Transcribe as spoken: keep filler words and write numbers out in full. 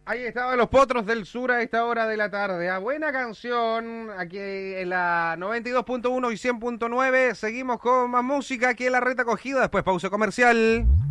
Ahí estaban los Potros del Sur a esta hora de la tarde. Ah, buena canción, aquí en la noventa y dos punto uno y cien punto nueve. Seguimos con más música aquí en La Reta Cogida, después pausa comercial.